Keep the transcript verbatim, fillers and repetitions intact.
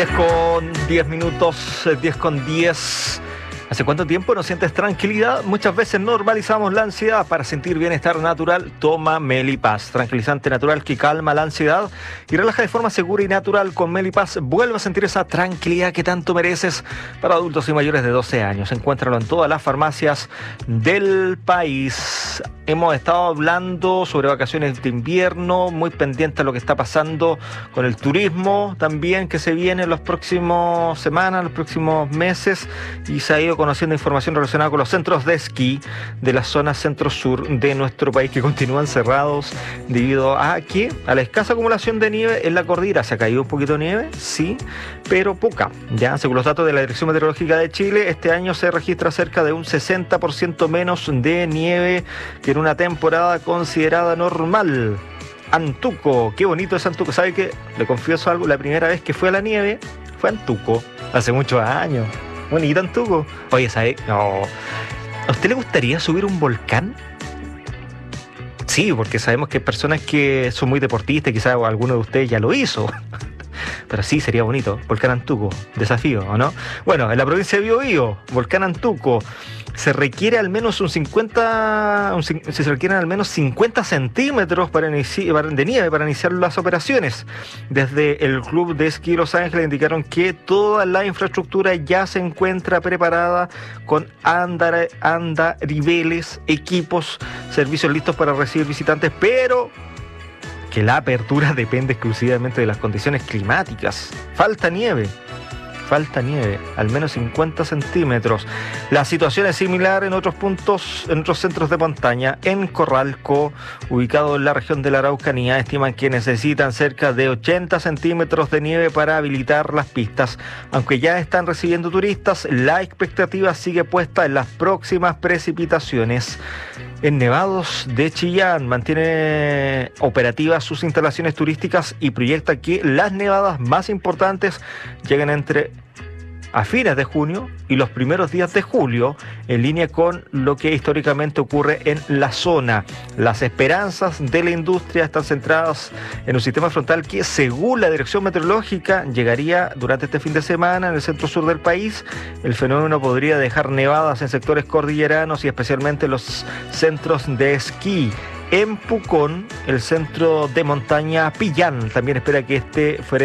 diez con diez minutos, diez con diez. ¿Hace cuánto tiempo no sientes tranquilidad? Muchas veces normalizamos la ansiedad. Para sentir bienestar natural, toma Melipaz, tranquilizante natural que calma la ansiedad y relaja de forma segura y natural. Con Melipaz vuelve a sentir esa tranquilidad que tanto mereces. Para adultos y mayores de doce años, encuéntralo en todas las farmacias del país. Hemos estado hablando sobre vacaciones de invierno, muy pendiente a lo que está pasando con el turismo también que se viene en las próximas semanas, los próximos meses, y se ha ido conociendo información relacionada con los centros de esquí de la zona centro-sur de nuestro país que continúan cerrados debido a que a la escasa acumulación de nieve en la cordillera. ¿Se ha caído un poquito de nieve? Sí, pero poca. Ya, según los datos de la Dirección Meteorológica de Chile, este año se registra cerca de un sesenta por ciento menos de nieve que en una temporada considerada normal. Antuco, qué bonito es Antuco. ¿Sabe qué? Le confieso algo, la primera vez que fue a la nieve fue a Antuco, hace muchos años. Bonito Antuco. Oye, ¿sabe? No. ¿A usted le gustaría subir un volcán? Sí, porque sabemos que hay personas que son muy deportistas, quizás alguno de ustedes ya lo hizo. Pero sí, sería bonito. Volcán Antuco, desafío, ¿o no? Bueno, en la provincia de Biobío, Volcán Antuco, se requiere al menos un cincuenta, un, se requieren al menos cincuenta centímetros para inici, para, de nieve para iniciar las operaciones. Desde el Club de Esquí Los Ángeles indicaron que toda la infraestructura ya se encuentra preparada con andar, andariveles, equipos, servicios listos para recibir visitantes, pero que la apertura depende exclusivamente de las condiciones climáticas. Falta nieve, falta nieve, al menos cincuenta centímetros. La situación es similar en otros puntos, en otros centros de montaña. En Corralco, ubicado en la región de la Araucanía, estiman que necesitan cerca de ochenta centímetros de nieve para habilitar las pistas. Aunque ya están recibiendo turistas, la expectativa sigue puesta en las próximas precipitaciones. En Nevados de Chillán mantiene operativas sus instalaciones turísticas y proyecta que las nevadas más importantes lleguen entre a fines de junio y los primeros días de julio, en línea con lo que históricamente ocurre en la zona. Las esperanzas de la industria están centradas en un sistema frontal que, según la Dirección Meteorológica, llegaría durante este fin de semana en el centro sur del país. El fenómeno podría dejar nevadas en sectores cordilleranos y especialmente en los centros de esquí. En Pucón, el centro de montaña Pillán también espera que este fuera